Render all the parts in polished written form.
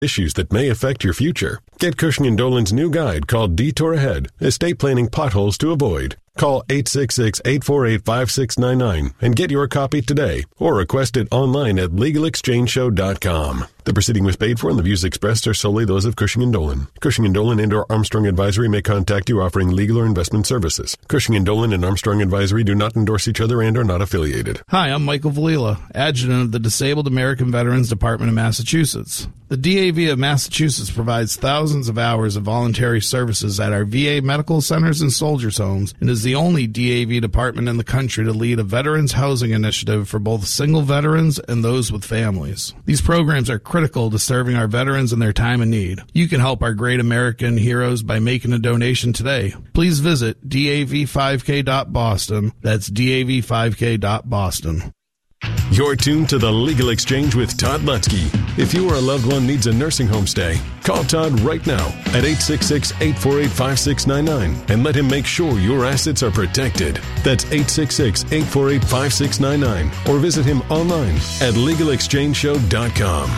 issues that may affect your future. Get Cushing & Dolan's new guide called Detour Ahead, Estate Planning Potholes to Avoid. Call 866-848-5699 and get your copy today or request it online at LegalExchangeShow.com. The proceeding was paid for and the views expressed are solely those of Cushing & Dolan. Cushing & Dolan and/or Armstrong Advisory may contact you offering legal or investment services. Cushing & Dolan and Armstrong Advisory do not endorse each other and are not affiliated. Hi, I'm Michael Valila, Adjutant of the Disabled American Veterans Department of Massachusetts. The DAV of Massachusetts provides thousands of hours of voluntary services at our VA medical centers and soldiers' homes and is the only DAV department in the country to lead a veterans housing initiative for both single veterans and those with families. These programs are critical to serving our veterans in their time of need. You can help our great American heroes by making a donation today. Please visit dav5k.boston. That's dav5k.boston. You're tuned to the Legal Exchange with Todd Lutzke. If you or a loved one needs a nursing home stay, call Todd right now at 866-848-5699 and let him make sure your assets are protected. That's 866-848-5699 or visit him online at LegalExchangeShow.com.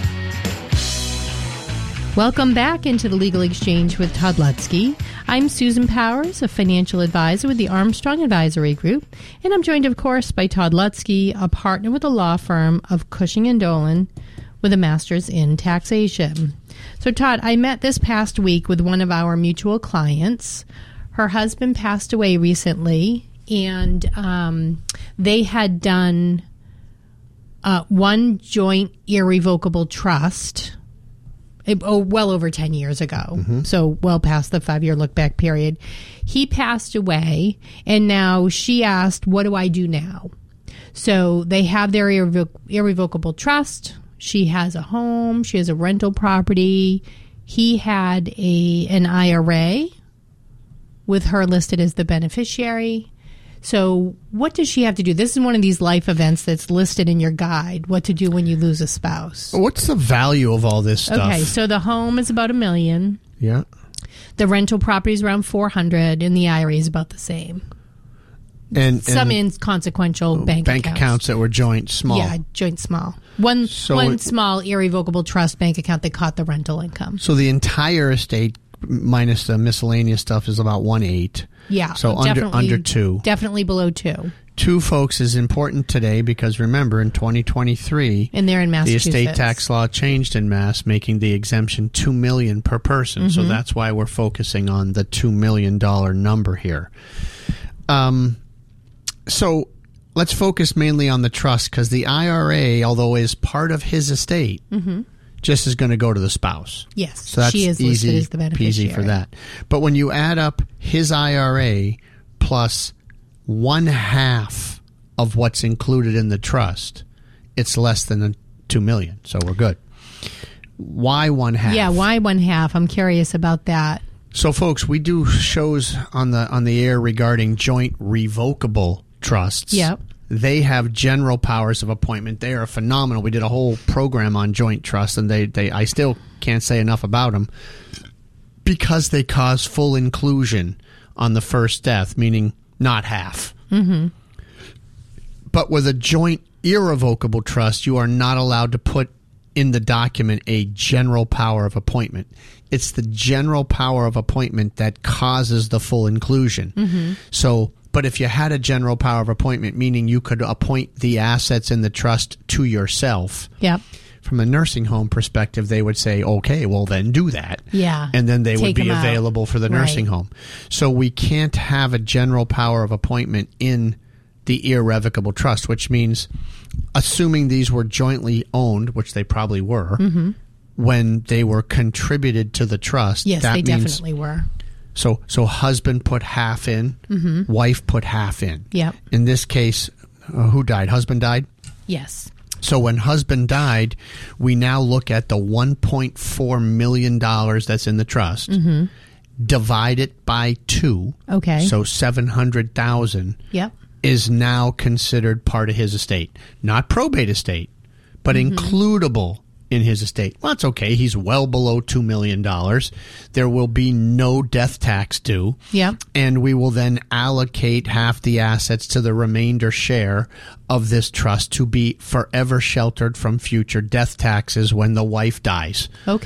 Welcome back into the Legal Exchange with Todd Lutzke. I'm Susan Powers, a financial advisor with the Armstrong Advisory Group, and I'm joined, of course, by Todd Lutzke, a partner with the law firm of Cushing & Dolan with a master's in taxation. So, Todd, I met this past week with one of our mutual clients. Her husband passed away recently, and they had done one joint irrevocable trust well over 10 years ago, so well past the 5-year look-back period. He passed away, and now she asked, what do I do now? So they have their irrevocable trust. She has a home. She has a rental property. He had an IRA with her listed as the beneficiary. So what does she have to do? This is one of these life events that's listed in your guide, what to do when you lose a spouse. What's the value of all this stuff? Okay, so the home is about $1 million. Yeah. The rental property is around $400,000, and the IRA is about the same. And some inconsequential bank accounts that were joint small. Yeah, joint small. One small irrevocable trust bank account that caught the rental income. So the entire estate minus the miscellaneous stuff is about 1.8. Yeah. So under 2. Definitely below 2. 2, folks, is important today because remember in 2023, and they're in Massachusetts, the estate tax law changed in Mass, making the exemption $2 million per person. So that's why we're focusing on the $2 million number here. So let's focus mainly on the trust because the IRA, although is part of his estate, just is going to go to the spouse. Yes, so that's she is easy, listed as the beneficiary. peasy for that. But when you add up his IRA plus 1/2 of what's included in the trust, it's less than $2 million. So we're good. Why 1/2? Yeah, why 1/2? I'm curious about that. So, folks, we do shows on the air regarding joint revocable trusts. Yep. They have general powers of appointment. They are phenomenal. We did a whole program on joint trusts, and I still can't say enough about them because they cause full inclusion on the first death, meaning not half. But with a joint irrevocable trust, you are not allowed to put in the document a general power of appointment. It's the general power of appointment that causes the full inclusion. So, but if you had a general power of appointment, meaning you could appoint the assets in the trust to yourself, from a nursing home perspective, they would say, okay, well, then do that. Yeah. And then they would be them available out for the nursing home. So we can't have a general power of appointment in the irrevocable trust, which means, assuming these were jointly owned, which they probably were, when they were contributed to the trust. Yes, that they means, definitely were. So husband put half in, wife put half in. Yep. In this case, who died? Husband died? Yes. So when husband died, we now look at the $1.4 million that's in the trust, divide it by 2. Okay. So $700,000 is now considered part of his estate. Not probate estate, but includable in his estate. Well, that's okay. He's well below $2 million. There will be no death tax due. Yeah. And we will then allocate half the assets to the remainder share of this trust to be forever sheltered from future death taxes when the wife dies. Okay.